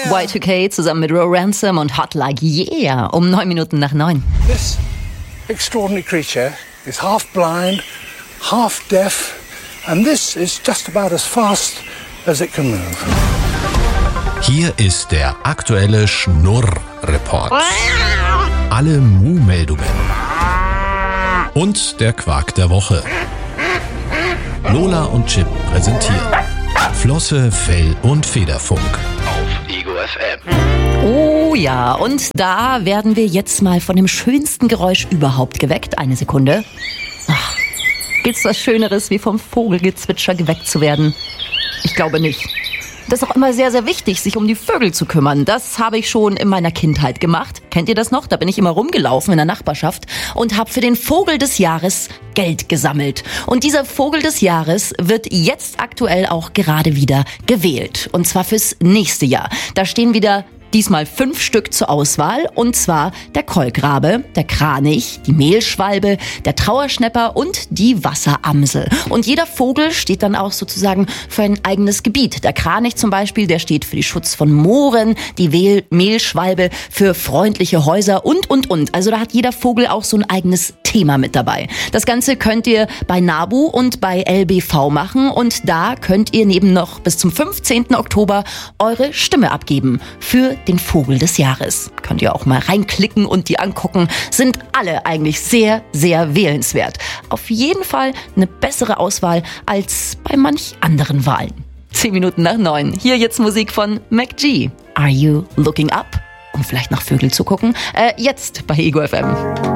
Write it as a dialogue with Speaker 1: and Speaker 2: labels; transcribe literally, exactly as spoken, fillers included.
Speaker 1: Y zwei K zusammen mit Ro Ransom und Hot Like Yeah um neun Minuten nach neun.
Speaker 2: This extraordinary creature is half blind, half deaf, and this is just about as fast as it can move.
Speaker 3: Hier ist der aktuelle Schnurr-Report. Alle Mu-Meldungen. Und der Quark der Woche. Lola und Chip präsentieren Flosse, Fell und Federfunk auf Ego F M.
Speaker 1: Oh ja, und da werden wir jetzt mal von dem schönsten Geräusch überhaupt geweckt. Eine Sekunde. Ach, gibt's was Schöneres, wie vom Vogelgezwitscher geweckt zu werden? Ich glaube nicht. Das ist auch immer sehr, sehr wichtig, sich um die Vögel zu kümmern. Das habe ich schon in meiner Kindheit gemacht. Kennt ihr das noch? Da bin ich immer rumgelaufen in der Nachbarschaft und habe für den Vogel des Jahres Geld gesammelt. Und dieser Vogel des Jahres wird jetzt aktuell auch gerade wieder gewählt. Und zwar fürs nächste Jahr. Da stehen wieder diesmal fünf Stück zur Auswahl, und zwar der Kolkrabe, der Kranich, die Mehlschwalbe, der Trauerschnäpper und die Wasseramsel. Und jeder Vogel steht dann auch sozusagen für ein eigenes Gebiet. Der Kranich zum Beispiel, der steht für den Schutz von Mooren, die Mehl- Mehlschwalbe für freundliche Häuser und, und, und. Also da hat jeder Vogel auch so ein eigenes Thema mit dabei. Das Ganze könnt ihr bei NABU und bei L B V machen, und da könnt ihr neben noch bis zum fünfzehnten Oktober eure Stimme abgeben für den Vogel des Jahres. Könnt ihr auch mal reinklicken und die angucken. Sind alle eigentlich sehr, sehr wählenswert. Auf jeden Fall eine bessere Auswahl als bei manch anderen Wahlen. Zehn Minuten nach neun. Hier jetzt Musik von Mac G. Are you looking up? Um vielleicht nach Vögel zu gucken. Äh, jetzt bei Ego F M.